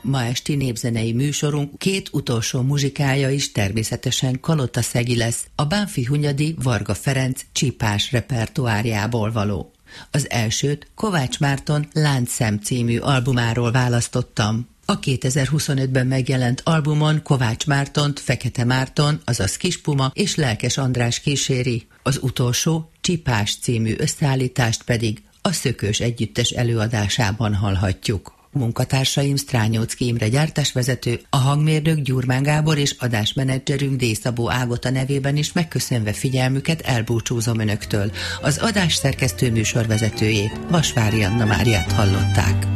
Ma esti népzenei műsorunk két utolsó muzsikája is természetesen Kalotaszegi lesz, a Bánffy-Hunyadi Varga Ferenc csípás repertoárjából való. Az elsőt Kovács Márton Láncszem című albumáról választottam. A 2025-ben megjelent albumon Kovács Mártont Fekete Márton, azaz Kispuma és Lelkes András kíséri, az utolsó Csipás című összeállítást pedig a Szökős Együttes előadásában hallhatjuk. Munkatársaim Strányóczky Imre gyártásvezető, a hangmérnök Gyurmán Gábor és adásmenedzserünk D. Szabó Ágota nevében is megköszönve figyelmüket elbúcsúzom önöktől. Az adás szerkesztő műsorvezetőjét, Vasvári Anna Máriát hallották.